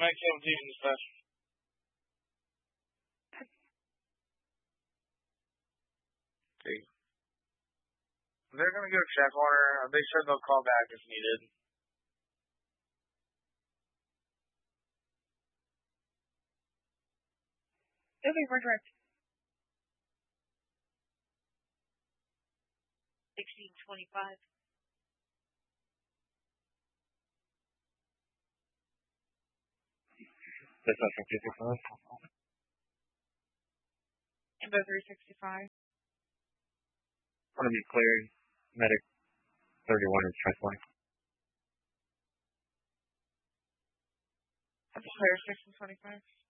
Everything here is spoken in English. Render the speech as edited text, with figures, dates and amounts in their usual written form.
my KMT and stuff. Okay. They're gonna go check on her. They said they'll call back if needed. Okay, for direct. 1625. That's not 365. Info 365. Want to be cleared. Medic 31 is try flight. Clear 1625.